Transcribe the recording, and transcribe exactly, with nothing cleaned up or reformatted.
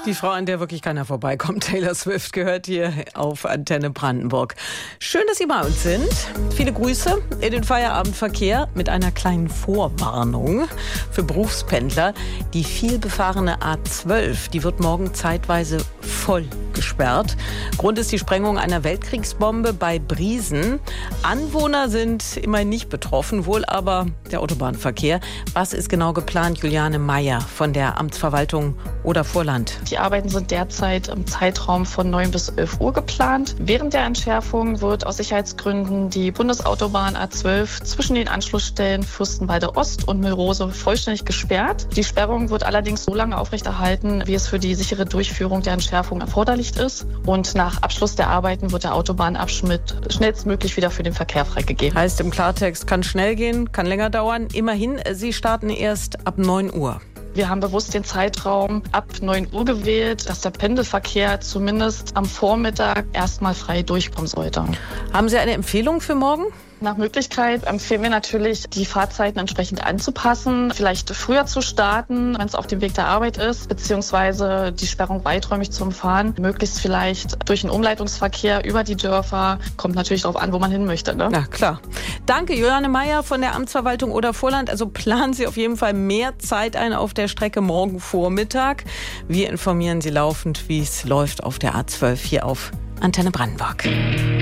Die Frau, an der wirklich keiner vorbeikommt, Taylor Swift, gehört hier auf Antenne Brandenburg. Schön, dass Sie bei uns sind. Viele Grüße in den Feierabendverkehr mit einer kleinen Vorwarnung für Berufspendler. Die vielbefahrene A zwölf, die wird morgen zeitweise voll gesperrt. Grund ist die Sprengung einer Weltkriegsbombe bei Briesen. Anwohner sind immerhin nicht betroffen, wohl aber der Autobahnverkehr. Was ist genau geplant? Juliane Meyer von der Amtsverwaltung Oder-Vorland. Die Arbeiten sind derzeit im Zeitraum von neun bis elf Uhr geplant. Während der Entschärfung wird aus Sicherheitsgründen die Bundesautobahn A zwölf zwischen den Anschlussstellen Fürstenwalde Ost und Milrose vollständig gesperrt. Die Sperrung wird allerdings so lange aufrechterhalten, wie es für die sichere Durchführung der Entschärfung erforderlich ist. Und nach Abschluss der Arbeiten wird der Autobahnabschnitt schnellstmöglich wieder für den Verkehr freigegeben. Heißt im Klartext, kann schnell gehen, kann länger dauern. Immerhin, Sie starten erst ab neun Uhr. Wir haben bewusst den Zeitraum ab neun Uhr gewählt, dass der Pendelverkehr zumindest am Vormittag erstmal frei durchkommen sollte. Haben Sie eine Empfehlung für morgen? Nach Möglichkeit empfehlen wir natürlich, die Fahrzeiten entsprechend anzupassen, vielleicht früher zu starten, wenn es auf dem Weg der Arbeit ist, beziehungsweise die Sperrung weiträumig zu umfahren, möglichst vielleicht durch einen Umleitungsverkehr über die Dörfer. Kommt natürlich darauf an, wo man hin möchte. Ne? Na klar. Danke, Juliane Meyer von der Amtsverwaltung Oder-Vorland. Also planen Sie auf jeden Fall mehr Zeit ein auf der Strecke morgen Vormittag. Wir informieren Sie laufend, wie es läuft auf der A zwölf hier auf Antenne Brandenburg.